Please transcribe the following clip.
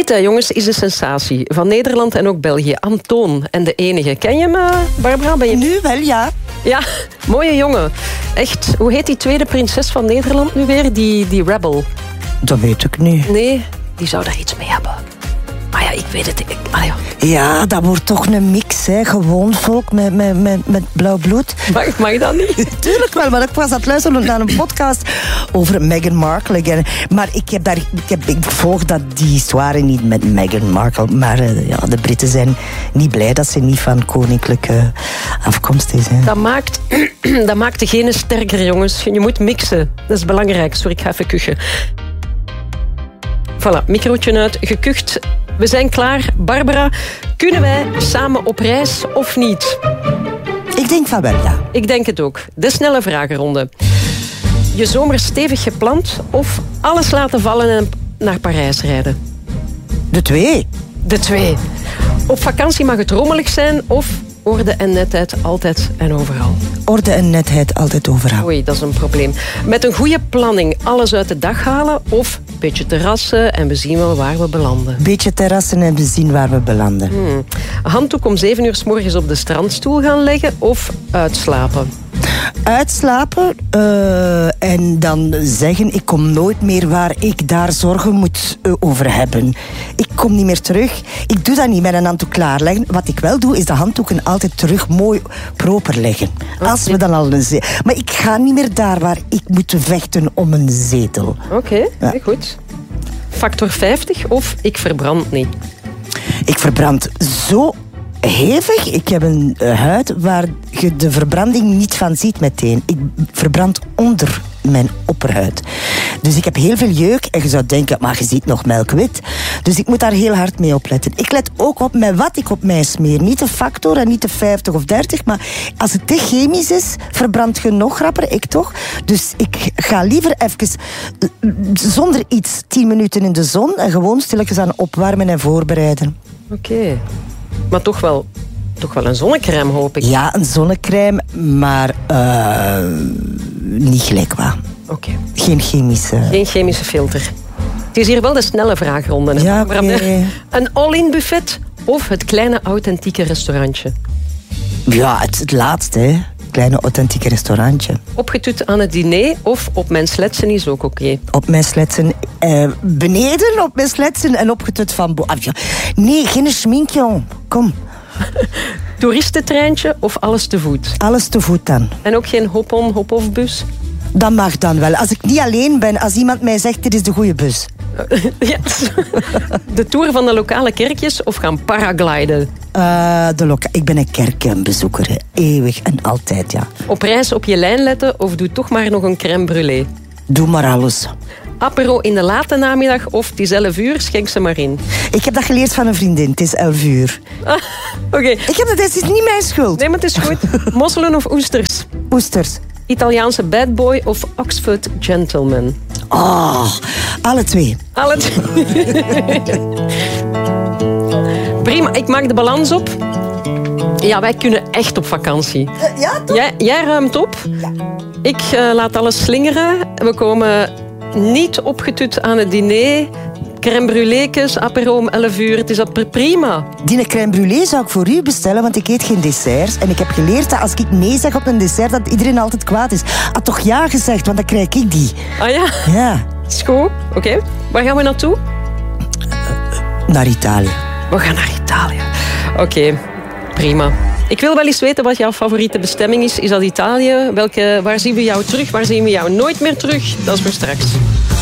Dit, jongens, is de sensatie van Nederland en ook België. Antoon en de enige. Ken je hem, Barbara? Ben je... Nu wel, ja. Ja, mooie jongen. Echt, hoe heet die tweede prinses van Nederland nu weer? Die rebel. Dat weet ik niet. Nee, die zou daar iets mee hebben. Maar ja, ik weet het. Ja, dat wordt toch een mix, hè. Gewoon volk met blauw bloed. Mag dat niet? Tuurlijk wel, maar ik was aan het luisteren naar een podcast over Meghan Markle. Maar ik volg die histoire niet met Meghan Markle. Maar de Britten zijn niet blij dat ze niet van koninklijke afkomst is. Hè. Dat maakt degene sterker, jongens. Je moet mixen. Dat is belangrijk. Sorry, ik ga even kuchen. Voilà, microotje uit, gekucht. We zijn klaar. Barbara, kunnen wij samen op reis of niet? Ik denk van wel, ja. Ik denk het ook. De snelle vragenronde. Je zomer stevig gepland of alles laten vallen en naar Parijs rijden? De twee. De twee. Op vakantie mag het rommelig zijn of orde en netheid altijd en overal? Orde en netheid altijd overal. Oei, dat is een probleem. Met een goede planning alles uit de dag halen of een beetje terrassen en we zien wel waar we belanden? Beetje terrassen en we zien waar we belanden. Handdoek om 7 uur 's morgens op de strandstoel gaan leggen of uitslapen? Uitslapen en dan zeggen ik kom nooit meer waar ik daar zorgen moet over hebben. Ik kom niet meer terug. Ik doe dat niet met een handdoek klaarleggen. Wat ik wel doe is de handdoeken altijd terug mooi proper leggen. Okay. Als we dan al maar ik ga niet meer daar waar ik moet vechten om een zetel. Oké, goed. Factor 50 of ik verbrand niet? Ik verbrand zo hevig. Ik heb een huid waar je de verbranding niet van ziet meteen. Ik verbrand onder mijn opperhuid. Dus ik heb heel veel jeuk en je zou denken, maar je ziet nog melkwit. Dus ik moet daar heel hard mee opletten. Ik let ook op met wat ik op mij smeer. Niet de factor en niet de 50 of 30, maar als het te chemisch is, verbrandt je nog rapper, ik toch. Dus ik ga liever even zonder iets 10 minuten in de zon en gewoon stilletjes aan opwarmen en voorbereiden. Oké. Maar toch wel een zonnecrème, hoop ik. Ja, een zonnecrème, maar niet gelijk wat. Oké. Geen chemische filter. Het is hier wel de snelle vraagronde. Ja, okay. Een all-in buffet of het kleine authentieke restaurantje? Ja, het laatste, hè. Kleine authentieke restaurantje. Opgetut aan het diner of op mijn sletsen is ook oké? Op mijn sletsen. Beneden op mijn sletsen en opgetut van boven. Nee, geen schmink, jong. Kom. Toeristentreintje of alles te voet? Alles te voet dan. En ook geen hop-on, hop-off bus? Dat mag dan wel. Als ik niet alleen ben, als iemand mij zegt, dit is de goede bus. Yes. De tour van de lokale kerkjes of gaan paragliden? Ik ben een kerkenbezoeker. Hè. Eeuwig en altijd, ja. Op reis op je lijn letten of doe toch maar nog een crème brûlée? Doe maar alles. Apero in de late namiddag of het is 11 uur, schenk ze maar in. Ik heb dat geleerd van een vriendin, het is 11 uur. Oké. Het is niet mijn schuld. Nee, maar het is goed. Mosselen of oesters? Oesters. Italiaanse bad boy of Oxford gentleman? Oh, alle twee. Alle twee. Prima, ik maak de balans op. Ja, wij kunnen echt op vakantie. Ja, toch? Jij ruimt op. Ja. Ik laat alles slingeren. We komen niet opgetut aan het diner. Crème brûléekes, apéro om 11 uur. Het is dat prima. Die crème brûlée zou ik voor u bestellen, want ik eet geen desserts. En ik heb geleerd dat als ik nee zeg op een dessert, dat iedereen altijd kwaad is. Had toch ja gezegd, want dan krijg ik die. Ah ja? Ja. Is goed. Oké. Waar gaan we naartoe? Naar Italië. We gaan naar Italië. Oké. Prima. Ik wil wel eens weten wat jouw favoriete bestemming is. Is dat Italië? Waar zien we jou terug? Waar zien we jou nooit meer terug? Dat is voor straks.